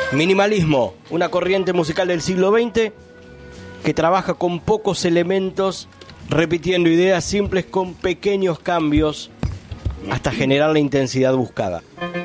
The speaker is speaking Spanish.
Minimalismo, una corriente musical del siglo XX que trabaja con pocos elementos, repitiendo ideas simples con pequeños cambios hasta generar la intensidad buscada.